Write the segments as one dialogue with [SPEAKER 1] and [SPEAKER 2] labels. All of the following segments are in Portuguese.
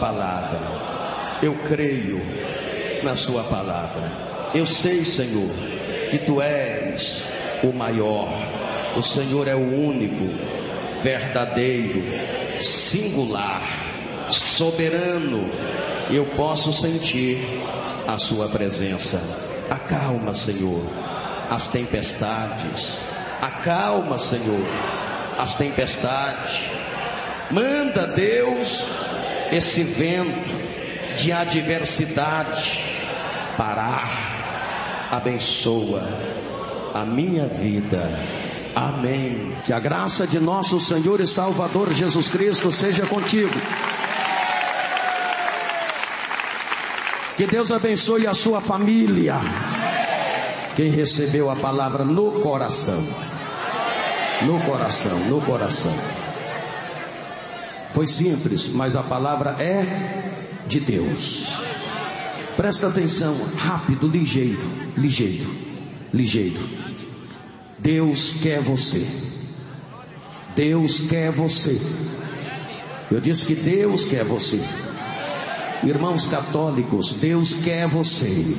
[SPEAKER 1] palavra. Eu creio na sua palavra. Eu sei, Senhor, que tu és o maior. O Senhor é o único, verdadeiro, singular, soberano. Eu posso sentir a sua presença. Acalma, Senhor, as tempestades. Acalma, Senhor, as tempestades. Manda, Deus, esse vento de adversidade parar. Abençoa a minha vida. Amém. Que a graça de nosso Senhor e Salvador Jesus Cristo seja contigo. Que Deus abençoe a sua família. Quem recebeu a palavra no coração. No coração, no coração. Foi simples, mas a palavra é de Deus. Presta atenção, rápido, ligeiro, ligeiro, ligeiro. Deus quer você. Deus quer você. Eu disse que Deus quer você. Irmãos católicos, Deus quer você.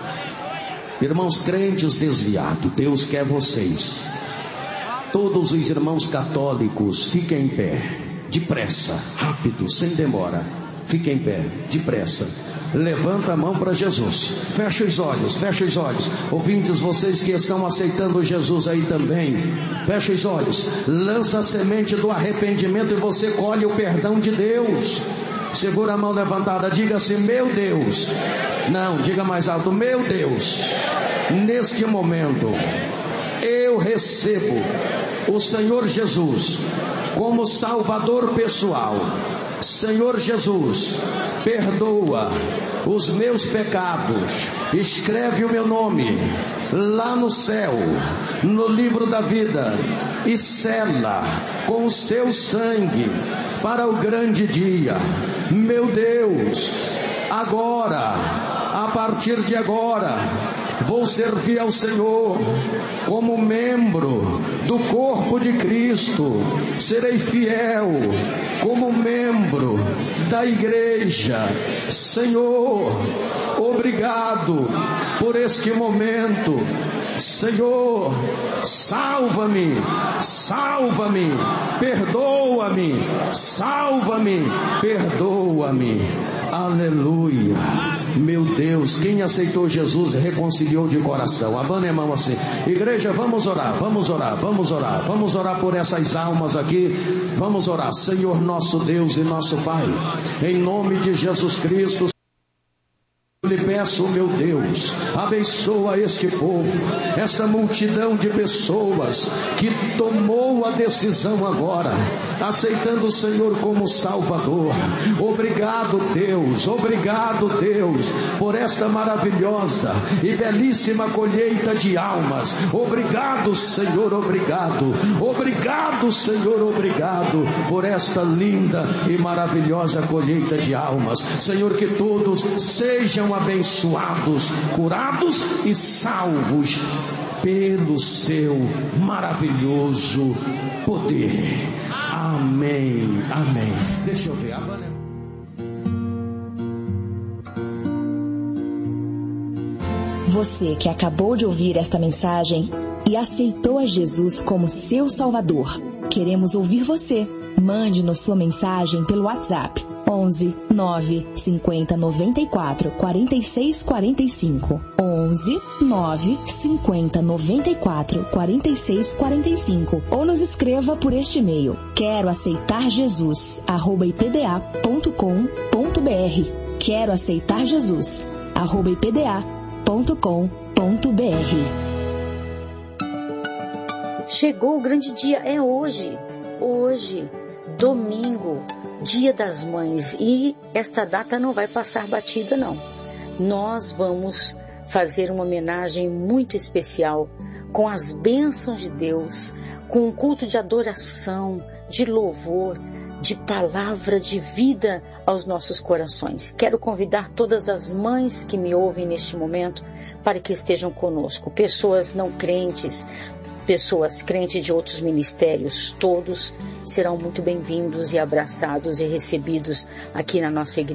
[SPEAKER 1] Irmãos crentes desviados, Deus quer vocês. Todos os irmãos católicos, fiquem em pé, depressa, rápido, sem demora. Fiquem em pé, depressa. Levanta a mão para Jesus. Fecha os olhos, fecha os olhos. Ouvintes, vocês que estão aceitando Jesus aí também, fecha os olhos. Lança a semente do arrependimento e você colhe o perdão de Deus. Segura a mão levantada, diga assim: meu Deus. Não, diga mais alto: meu Deus, neste momento eu recebo o Senhor Jesus como Salvador pessoal. Senhor Jesus, perdoa os meus pecados, escreve o meu nome lá no céu, no livro da vida, e sela com o seu sangue para o grande dia. Meu Deus, agora, a partir de agora, vou servir ao Senhor como membro do corpo de Cristo. Serei fiel como membro da igreja. Senhor, obrigado por este momento. Senhor, salva-me, salva-me, perdoa-me, salva-me, perdoa-me. Aleluia. Meu Deus, quem aceitou Jesus reconciliou de coração. Abana a mão assim. Igreja, vamos orar, vamos orar, vamos orar. Vamos orar por essas almas aqui. Vamos orar. Senhor nosso Deus e nosso Pai, em nome de Jesus Cristo, eu lhe peço, meu Deus, abençoa este povo, essa multidão de pessoas que tomou a decisão agora, aceitando o Senhor como Salvador. Obrigado, Deus, por esta maravilhosa e belíssima colheita de almas. Obrigado, Senhor, obrigado, Senhor, obrigado por esta linda e maravilhosa colheita de almas. Senhor, que todos sejam abençoados, curados e salvos pelo seu maravilhoso poder. Amém, amém. Deixa eu ver.
[SPEAKER 2] Você que acabou de ouvir esta mensagem e aceitou a Jesus como seu Salvador, queremos ouvir você. Mande-nos sua mensagem pelo WhatsApp 11 9 50 94 46 45, 11 9 50 94 46 45, ou nos escreva por este e-mail: quero aceitar Jesus @ipda.com.br, quero aceitar Jesus @ipda.com.br.
[SPEAKER 3] Chegou o grande dia, é hoje, domingo, Dia das Mães, e esta data não vai passar batida não. Nós vamos fazer uma homenagem muito especial, com as bênçãos de Deus, com um culto de adoração, de louvor, de palavra de vida aos nossos corações. Quero convidar todas as mães que me ouvem neste momento para que estejam conosco, pessoas não crentes, pessoas crentes de outros ministérios, todos serão muito bem-vindos e abraçados e recebidos aqui na nossa igreja.